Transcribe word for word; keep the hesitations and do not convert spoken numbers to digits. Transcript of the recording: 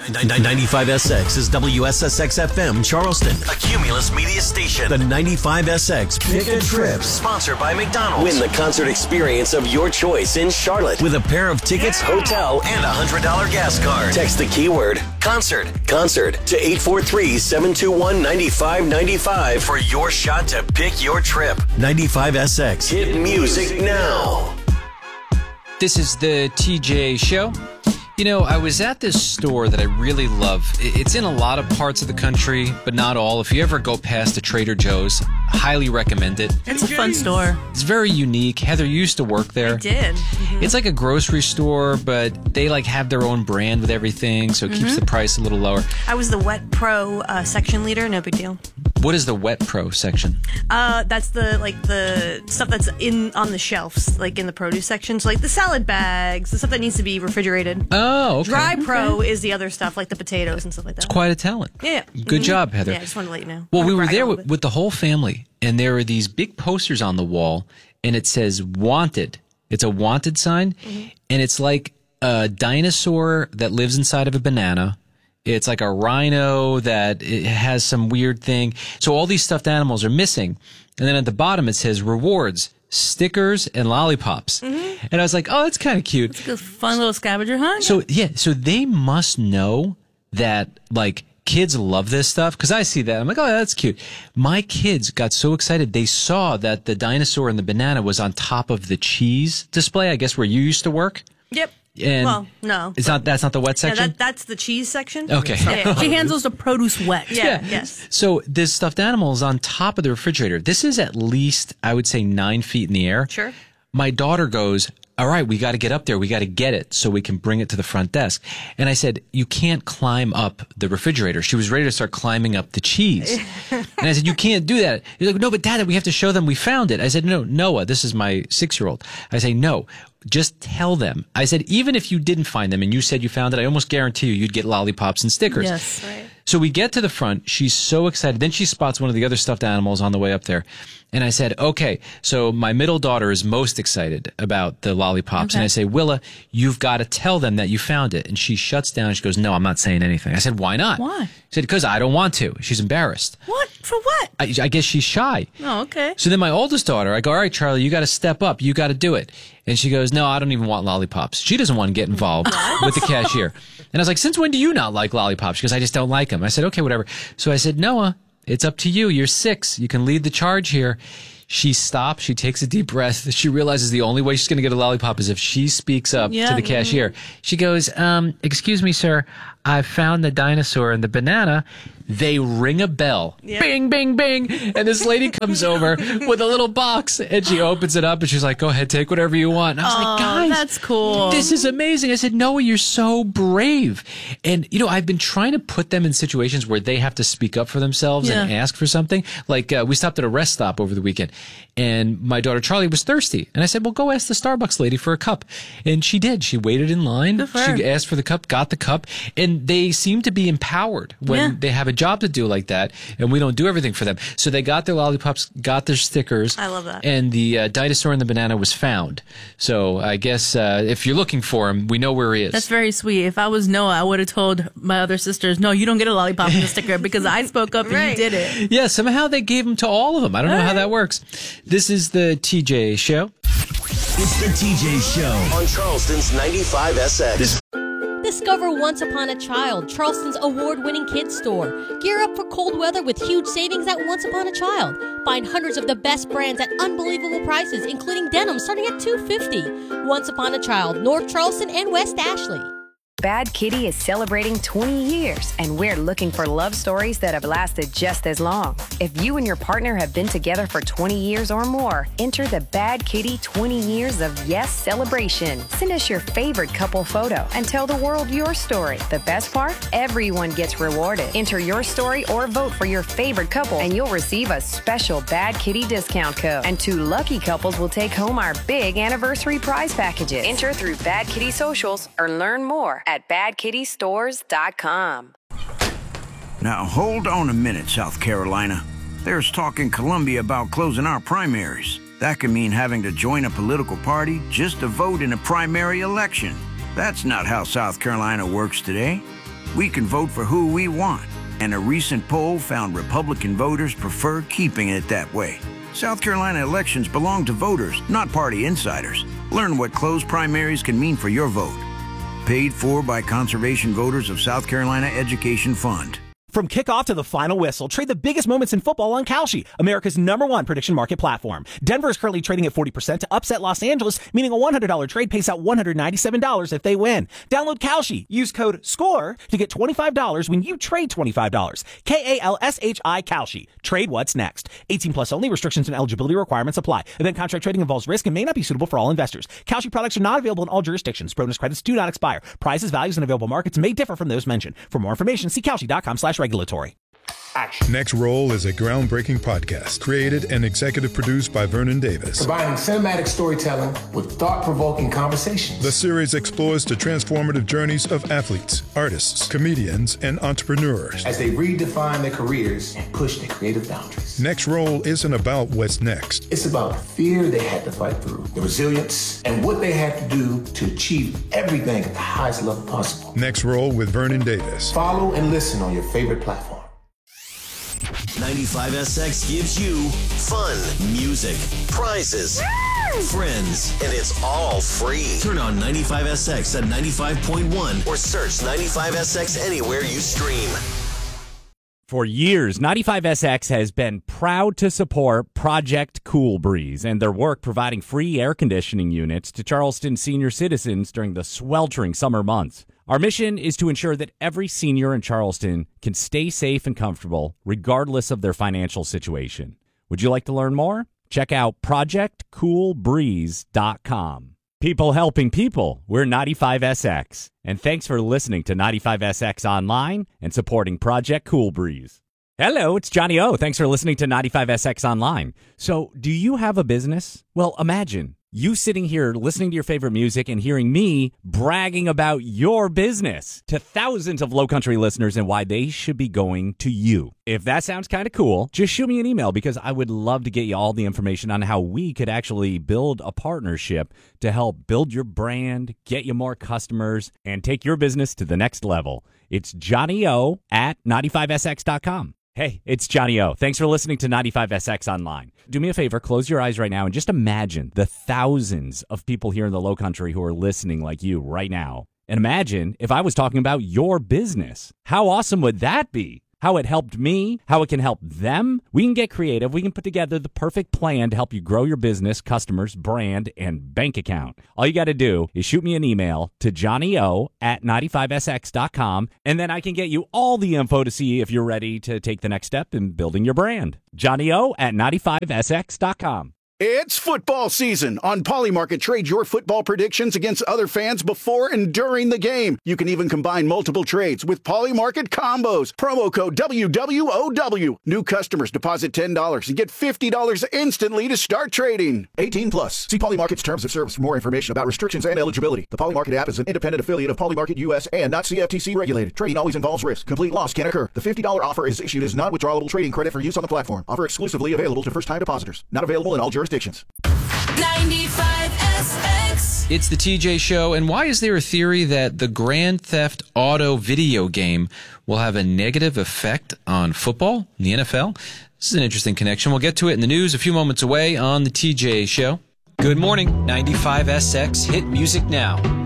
ninety-five S X is W S S X F M Charleston, a Cumulus media station. The ninety-five S X Pick a Trip, sponsored by McDonald's. Win the concert experience of your choice in Charlotte with a pair of tickets, hotel, and a one hundred dollars gas card. Text the keyword concert, concert to eight four three, seven two one, nine five nine five for your shot to pick your trip. ninety-five S X. Hit music now. This is the T J Show. You know, I was at this store that I really love. It's in a lot of parts of the country, but not all. If you ever go past a Trader Joe's, highly recommend it. It's a fun store. It's very unique. Heather used to work there. I did. Mm-hmm. It's like a grocery store, but they like have their own brand with everything, so it mm-hmm. keeps the price a little lower. I was the Wet Pro uh, section leader. No big deal. What is the Wet Pro section? Uh, that's the like the stuff that's in on the shelves, like in the produce section. So like the salad bags, the stuff that needs to be refrigerated. Oh, okay. Dry Pro okay. is the other stuff, like the potatoes and stuff like that. It's quite a talent. Yeah. Good mm-hmm. job, Heather. Yeah, I just wanted to let you know. Well, we were there with, with the whole family, and there are these big posters on the wall, and it says "Wanted." It's a wanted sign, mm-hmm. and it's like a dinosaur that lives inside of a banana. It's like a rhino that it has some weird thing. So all these stuffed animals are missing. And then at the bottom it says rewards, stickers, and lollipops. Mm-hmm. And I was like, oh, that's kind of cute. It's a fun little scavenger hunt. So, yeah, so they must know that, like, kids love this stuff. Because I see that. I'm like, oh, that's cute. My kids got so excited. They saw that the dinosaur and the banana was on top of the cheese display, I guess, where you used to work. Yep. And well, no. It's not. That's not the wet section? Yeah, that, that's the cheese section. Okay. Yeah. She handles the produce wet. Yeah, yeah. yes. So this stuffed animal is on top of the refrigerator. This is at least, I would say, nine feet in the air. Sure. My daughter goes, all right, we got to get up there. We got to get it so we can bring it to the front desk. And I said, you can't climb up the refrigerator. She was ready to start climbing up the cheese. And I said, you can't do that. He's like, no, but Dad, we have to show them we found it. I said, no, Noah, this is my six-year-old. I say, no, just tell them. I said, even if you didn't find them and you said you found it, I almost guarantee you you'd get lollipops and stickers. Yes, right. So we get to the front. She's so excited. Then she spots one of the other stuffed animals on the way up there. And I said, okay, so my middle daughter is most excited about the lollipops. Okay. And I say, Willa, you've got to tell them that you found it. And she shuts down. She goes, no, I'm not saying anything. I said, why not? Why? She said, because I don't want to. She's embarrassed. What? For what? I, I guess she's shy. Oh, okay. So then my oldest daughter, I go, all right, Charlie, you got to step up. You got to do it. And she goes, no, I don't even want lollipops. She doesn't want to get involved with the cashier. And I was like, since when do you not like lollipops? She goes, I just don't like them. I said, okay, whatever. So I said, Noah, it's up to you. You're six. You can lead the charge here. She stops. She takes a deep breath. She realizes the only way she's going to get a lollipop is if she speaks up yeah. to the cashier. She goes, um, excuse me, sir. I found the dinosaur and the banana. They ring a bell. Yep. Bing, bing, bing. And this lady comes over with a little box and she opens it up and she's like, go ahead, take whatever you want. And I was oh, like, guys, that's cool. This is amazing. I said, Noah, you're so brave. And, you know, I've been trying to put them in situations where they have to speak up for themselves yeah. and ask for something. Like, uh, we stopped at a rest stop over the weekend and my daughter Charlie was thirsty. And I said, well, go ask the Starbucks lady for a cup. And she did. She waited in line. Good for She her. asked for the cup, got the cup. And they seem to be empowered when Yeah. they have a job to do like that. And we don't do everything for them. So they got their lollipops, got their stickers. I love that. And the uh, dinosaur and the banana was found. So I guess uh, if you're looking for him, we know where he is. That's very sweet. If I was Noah, I would have told my other sisters, no, you don't get a lollipop and a sticker because I spoke up and Right. you did it. Yeah, somehow they gave them to all of them. I don't know how that works. This is the T J Show. It's the T J Show on Charleston's ninety-five S X. Discover Once Upon a Child, Charleston's award-winning kids store. Gear up for cold weather with huge savings at Once Upon a Child. Find hundreds of the best brands at unbelievable prices, including denim starting at two dollars and fifty cents. Once Upon a Child, North Charleston and West Ashley. Bad Kitty is celebrating twenty years, and we're looking for love stories that have lasted just as long. If you and your partner have been together for twenty years or more, enter the Bad Kitty twenty Years of Yes celebration. Send us your favorite couple photo and tell the world your story. The best part? Everyone gets rewarded. Enter your story or vote for your favorite couple, and you'll receive a special Bad Kitty discount code. And two lucky couples will take home our big anniversary prize packages. Enter through Bad Kitty socials or learn more at bad kitty stores dot com. Now, hold on a minute, South Carolina. There's talk in Columbia about closing our primaries. That could mean having to join a political party just to vote in a primary election. That's not how South Carolina works today. we can vote for who we want. And a recent poll found Republican voters prefer keeping it that way. South Carolina elections belong to voters, not party insiders. Learn what closed primaries can mean for your vote. Paid for by Conservation Voters of South Carolina Education Fund. From kickoff to the final whistle, trade the biggest moments in football on Kalshi, America's number one prediction market platform. Denver is currently trading at forty percent to upset Los Angeles, meaning a one hundred dollars trade pays out one hundred ninety-seven dollars if they win. Download Kalshi. Use code SCORE to get twenty-five dollars when you trade twenty-five dollars. K A L S H I Kalshi. Trade what's next. eighteen plus only. Restrictions and eligibility requirements apply. Event contract trading involves risk and may not be suitable for all investors. Kalshi products are not available in all jurisdictions. Bonus credits do not expire. Prices, values, and available markets may differ from those mentioned. For more information, see Kalshi.com slash regulatory. Action. Next Roll is a groundbreaking podcast created and executive produced by Vernon Davis. Combining cinematic storytelling with thought-provoking conversations. The series explores the transformative journeys of athletes, artists, comedians, and entrepreneurs as they redefine their careers and push their creative boundaries. Next Roll isn't about what's next. It's about the fear they had to fight through, the resilience, and what they had to do to achieve everything at the highest level possible. Next Roll with Vernon Davis. Follow and listen on your favorite platform. ninety-five S X gives you fun, music, prizes, friends, and it's all free. Turn on ninety-five S X at ninety-five point one or search ninety-five S X anywhere you stream. For years, ninety-five S X has been proud to support Project Cool Breeze and their work providing free air conditioning units to Charleston senior citizens during the sweltering summer months. Our mission is to ensure that every senior in Charleston can stay safe and comfortable regardless of their financial situation. Would you like to learn more? Check out project cool breeze dot com. People helping people, we're ninety-five S X. And thanks for listening to ninety-five S X Online and supporting Project Cool Breeze. Hello, it's Johnny O. Thanks for listening to ninety-five S X Online. So, do you have a business? Well, imagine you sitting here listening to your favorite music and hearing me bragging about your business to thousands of Low Country listeners and why they should be going to you. If that sounds kind of cool, just shoot me an email because I would love to get you all the information on how we could actually build a partnership to help build your brand, get you more customers, and take your business to the next level. It's Johnny O at ninety-five S X dot com. Hey, it's Johnny O. Thanks for listening to ninety-five S X Online. Do me a favor, close your eyes right now and just imagine the thousands of people here in the Low Country who are listening like you right now. And imagine if I was talking about your business. How awesome would that be? How it helped me, how it can help them. We can get creative. We can put together the perfect plan to help you grow your business, customers, brand, and bank account. All you got to do is shoot me an email to johnny o at ninety-five S X dot com, and then I can get you all the info to see if you're ready to take the next step in building your brand. johnny o at ninety-five S X dot com. It's football season. On Polymarket, trade your football predictions against other fans before and during the game. You can even combine multiple trades with Polymarket combos. Promo code W W O W. New customers deposit ten dollars and get fifty dollars instantly to start trading. eighteen plus. See Polymarket's terms of service for more information about restrictions and eligibility. The Polymarket app is an independent affiliate of Polymarket U S and not C F T C regulated. Trading always involves risk. Complete loss can occur. The fifty dollars offer is issued as non-withdrawable trading credit for use on the platform. Offer exclusively available to first-time depositors. Not available in all jurisdictions. ninety-five S X. It's the T J Show, and why is there a theory that the Grand Theft Auto video game will have a negative effect on football in the N F L? This is an interesting connection. We'll get to it in the news a few moments away on the T J Show. Good morning, ninety-five S X Hit Music Now.